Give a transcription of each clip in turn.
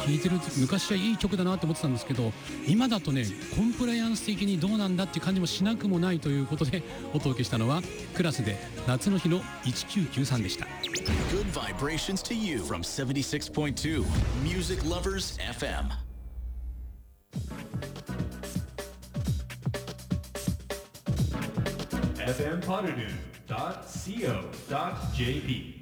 聴いてる時昔はいい曲だなって思ってたんですけど、今だとねコンプライアンス的にどうなんだっていう感じもしなくもないということでお届けしたのはクラスで夏の日の1993でした。 Good vibrations to you from 76.2 Music Lovers FM. fmpotterdoo.co.jp。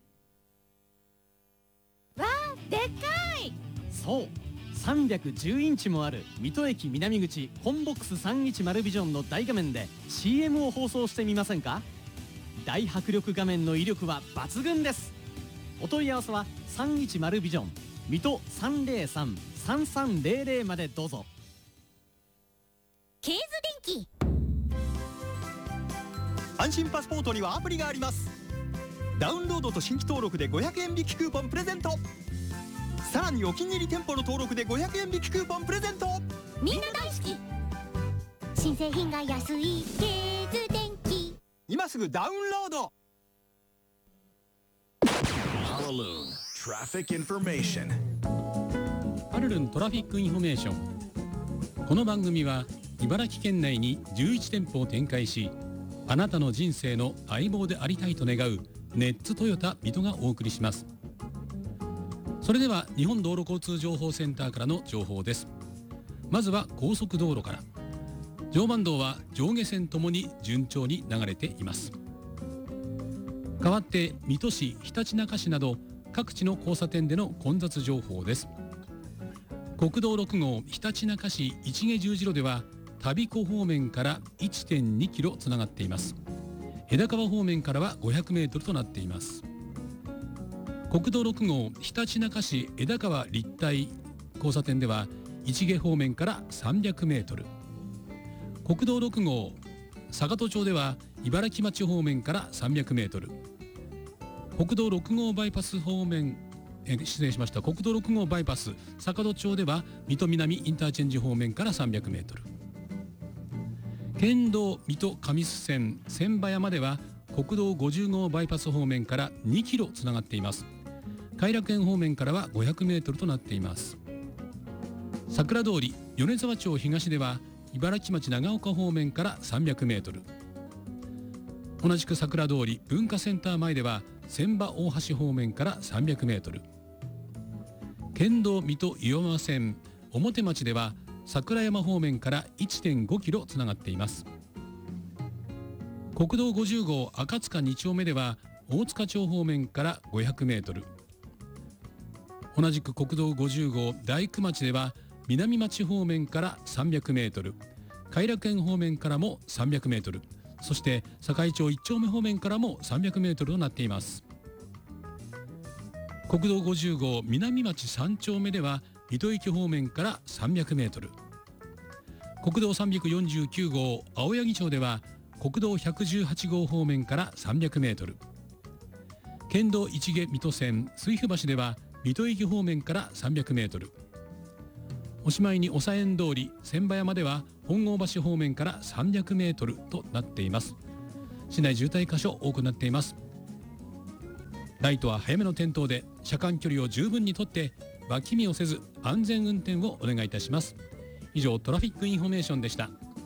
わあでっかい。 そう310インチもある水戸駅南口コンボックス310ビジョンの大画面で CM を放送してみませんか。大迫力画面の威力は抜群です。お問い合わせは310ビジョン水戸 303-3300 までどうぞ。 ケーズ電機。 安心パスポートにはアプリがあります。ダウンロードと新規登録で500円引きクーポンプレゼント。さらにお気に入り店舗の登録で500円引きクーポンプレゼント。 みんな大好き。新製品が安いケーズ電機。 今すぐダウンロード。 Hallelujah Traffic Information。 ハルルントラフィックインフォメーション。この番組は茨城県内に11店舗を展開し、あなたの人生の相棒でありたいと願うネッツトヨタ水戸がお送りします。それでは日本道路交通情報センターからの情報です。まずは高速道路から。常磐道は上下線ともに順調に流れています。代わって水戸市、ひたちなか市など各地の交差点での混雑情報です。国道6号ひたちなか市市毛十字路では田彦方面から 1.2 キロつながっています。枝川方面からは500メートルとなっています。国道6号ひたちなか市枝川立体交差点では市毛方面から300メートル。国道6号坂戸町では茨城町方面から300メートル。国道6号バイパス方面失礼しました。国道6号バイパス坂戸町では水戸南インターチェンジ方面から300メートル。県道水戸上須線千葉山では国道50号バイパス方面から2キロつながっています。偕楽園方面からは500メートルとなっています。桜通り米沢町東では茨城町長岡方面から300メートル。同じく桜通り文化センター前では千葉大橋方面から300メートル。県道水戸岩間線表町では桜山方面から 1.5 キロつながっています。国道50号赤塚2丁目では大塚町方面から500メートル。同じく国道50号大工町では南町方面から300メートル。偕楽園方面からも300メートル。そして堺町1丁目方面からも300メートルとなっています。国道50号南町3丁目では水戸駅方面から300メートル。国道349号青柳町では国道118号方面から300メートル。県道市毛水戸線水府橋では水戸駅方面から300メートル。おしまいに長円通り千葉山では本郷橋方面から300メートルとなっています。市内渋滞箇所多くなっています。ライトは早めの点灯で車間距離を十分にとって脇見をせず安全運転をお願いいたします。以上トラフィックインフォメーションでした。